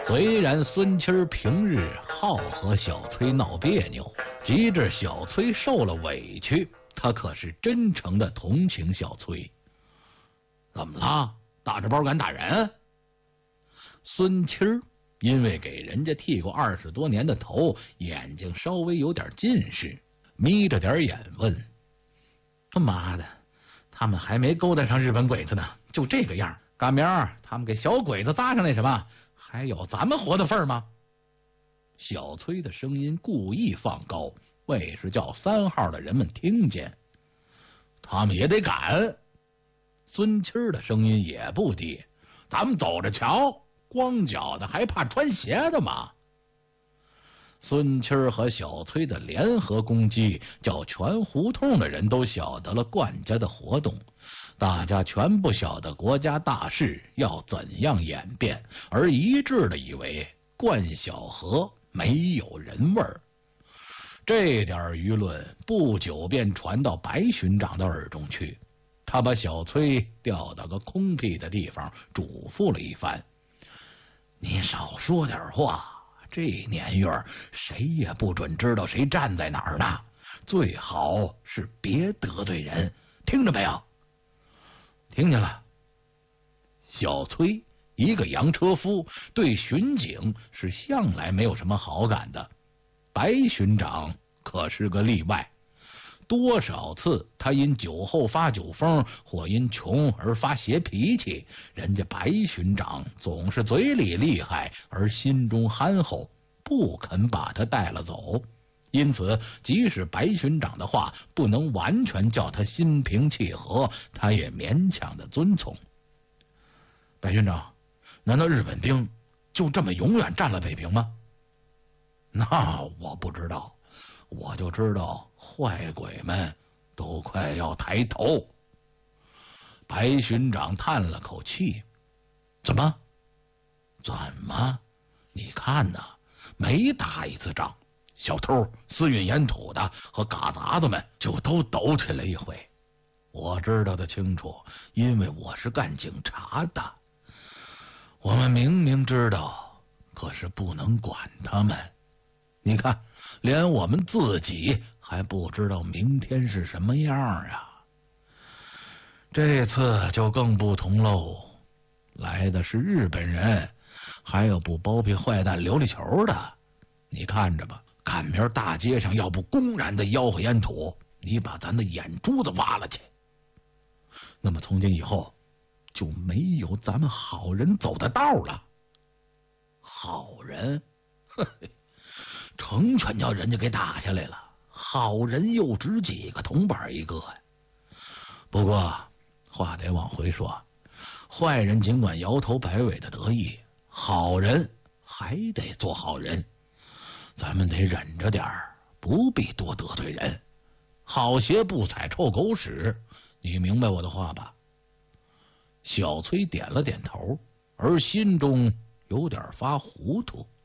虽然孙七儿平日好和小崔闹别扭，及至小崔受了委屈，他可是真诚的同情小崔。怎么了？打着包敢打人？孙七儿因为给人家剃过20多年的头，眼睛稍微有点近视，眯着点眼问：他妈的，他们还没勾搭上日本鬼子呢，就这个样，赶明儿他们给小鬼子扎上那什么，还有咱们活的份儿吗？小崔的声音故意放高，为是叫3号的人们听见。他们也得敢。孙七儿的声音也不低，咱们走着瞧，光脚的还怕穿鞋的吗？孙七儿和小崔的联合攻击，叫全胡同的人都晓得了冠家的活动，大家全不晓得国家大事要怎样演变，而一致的以为冠小河没有人味儿。这点舆论不久便传到白巡长的耳中去，他把小崔调到个空僻的地方，嘱咐了一番：你少说点话，这年月谁也不准知道谁站在哪儿呢，最好是别得罪人，听着没有？听见了。小崔一个洋车夫，对巡警是向来没有什么好感的，白巡长可是个例外。多少次他因酒后发酒疯，或因穷而发邪脾气，人家白巡长总是嘴里厉害，而心中憨厚，不肯把他带了走。因此即使白巡长的话不能完全叫他心平气和，他也勉强的遵从。白巡长，难道日本兵就这么永远占了北平吗？那我不知道，我就知道坏鬼们都快要抬头。白巡长叹了口气：怎么？你看呐，每打一次仗，小偷、私运烟土的和嘎杂子们就都抖起来一回。我知道的清楚，因为我是干警察的。我们明明知道，可是不能管他们。你看，连我们自己还不知道明天是什么样啊！这次就更不同喽，来的是日本人，还有不包庇坏蛋琉璃球的。你看着吧，赶明儿大街上要不公然的吆喝烟土，你把咱的眼珠子挖了去。那么从今以后，就没有咱们好人走的道了。好人？呵嘿，成全叫人家给打下来了，好人又值几个铜板一个呀？不过话得往回说，坏人尽管摇头摆尾的得意，好人还得做好人。咱们得忍着点儿，不必多得罪人。好鞋不踩臭狗屎，你明白我的话吧？小崔点了点头，而心中有点发糊涂。